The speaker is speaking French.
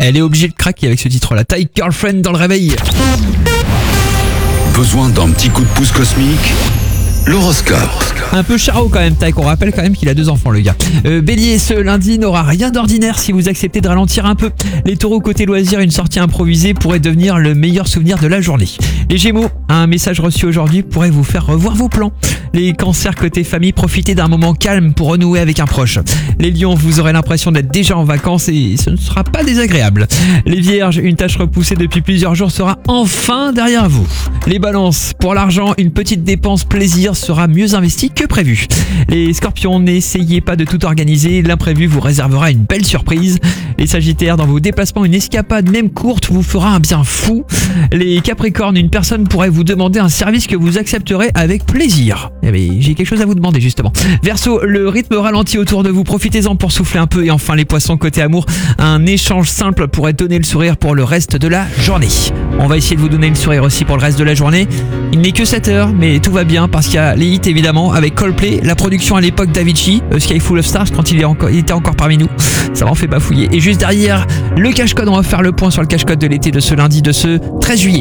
Elle est obligée de craquer avec ce titre-là. Ty Girlfriend dans le réveil. Besoin d'un petit coup de pouce cosmique? L'horoscope. Un peu charot quand même, Ty, on rappelle quand même qu'il a 2 enfants, le gars. Bélier, ce lundi n'aura rien d'ordinaire si vous acceptez de ralentir un peu. Les taureaux, côté loisirs, une sortie improvisée pourrait devenir le meilleur souvenir de la journée. Les gémeaux, un message reçu aujourd'hui pourrait vous faire revoir vos plans. Les cancers, côté famille, profitez d'un moment calme pour renouer avec un proche. Les lions, vous aurez l'impression d'être déjà en vacances et ce ne sera pas désagréable. Les vierges, une tâche repoussée depuis plusieurs jours sera enfin derrière vous. Les balances, pour l'argent, une petite dépense plaisir sera mieux investie que prévu. Les scorpions, n'essayez pas de tout organiser, l'imprévu vous réservera une belle surprise. Les sagittaires, dans vos déplacements, une escapade même courte vous fera un bien fou. Les capricornes, une personne pourrait vous demander un service que vous accepterez avec plaisir. Eh bien, j'ai quelque chose à vous demander justement. Verseau, le rythme ralentit autour de vous, profitez-en pour souffler un peu. Et enfin les poissons, côté amour, un échange simple pourrait donner le sourire pour le reste de la journée. On va essayer de vous donner le sourire aussi pour le reste de la journée. Il n'est que 7 heures, mais tout va bien parce qu'il y a les hits évidemment avec Coldplay, la production à l'époque d'Avicii, Sky Full of Stars quand il était encore parmi nous. Ça m'en fait bafouiller. Et juste derrière, le cache-code, on va faire le point sur le cache-code de l'été de ce lundi, de ce 13 juillet.